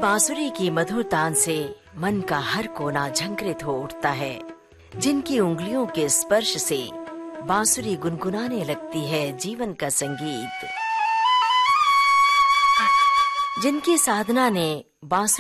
बांसुरी की मधुर तान से मन का हर कोना झंकृत हो उठता है, जिनकी उंगलियों के स्पर्श से बांसुरी गुनगुनाने लगती है जीवन का संगीत, जिनकी साधना ने बांसुरी